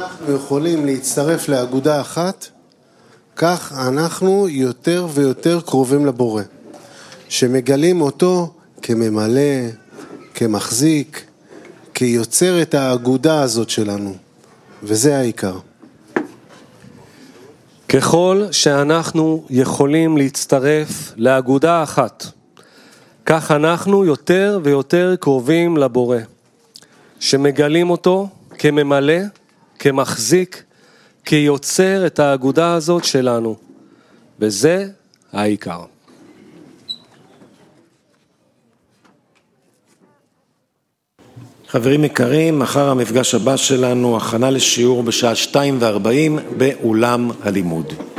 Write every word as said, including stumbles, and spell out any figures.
אנחנו יכולים להצטרף לאגודה אחת, כך אנחנו יותר ויותר קרובים לבורא, שמגלים אותו כממלא, כמחזיק, כיוצר את האגודה הזאת שלנו, וזה העיקר. ככל שאנחנו יכולים להצטרף לאגודה אחת, כך אנחנו יותר ויותר קרובים לבורא, שמגלים אותו כממלא, כמחזיק, כיוצר את האגודה הזאת שלנו, וזה העיקר. חברים יקרים, אחר המפגש הבא שלנו, הכנה לשיעור בשעה שתיים וארבעים באולם הלימוד.